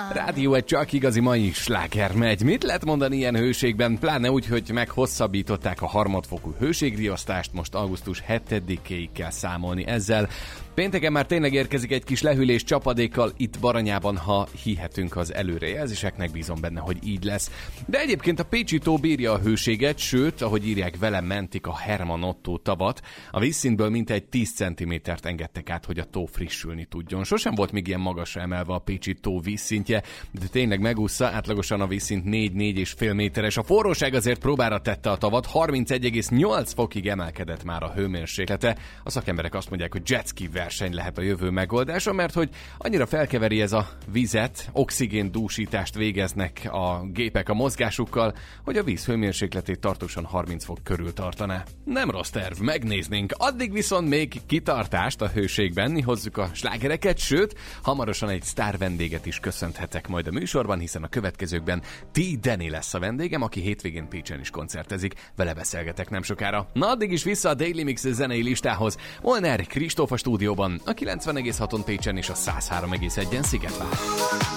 Rádió egy csak igazi mai sláger megy. Mit lehet mondani ilyen hőségben? Pláne úgy, hogy meghosszabbították a harmadfokú hőségriasztást, most augusztus 7-éig kell számolni ezzel. Pénteken már tényleg érkezik egy kis lehűlés csapadékkal itt Baranyában, ha hihetünk az előrejelzéseknek, bízom benne, hogy így lesz. De egyébként a Pécsi tó bírja a hőséget, sőt, ahogy írják, vele mentik a Herman Ottó tavat. A vízszintből mintegy 10 cm-t engedtek át, hogy a tó frissülni tudjon. Sosem volt még ilyen magasra emelve a Pécsi tó vízszintje, de tényleg megúszza, átlagosan a vízszint 4-4,5 méteres. A forróság azért próbára tette a tavat, 31,8 fokig emelkedett már a hőmérséklete. A szakemberek azt mondják, hogy jetski verseny lehet a jövő megoldása, mert hogy annyira felkeveri ez a vizet, oxigéndúsítást végeznek a gépek a mozgásukkal, hogy a víz hőmérsékletét tartósan 30 fok körül tartaná. Nem rossz terv, megnéznénk. Addig viszont még kitartást a hőségben, hozzuk a slágereket, sőt, hamarosan egy sztár vendéget is köszönhetek majd a műsorban, hiszen a következőkben T. Danny lesz a vendégem, aki hétvégén Pécsen is koncertezik, vele beszélgetek nem sokára. Na addig is vissza a Daily Mix zenei listához. Molnár Kristóf a stúdióban, a 90,6-on Pécsen és a 103,1-en Szigetvár.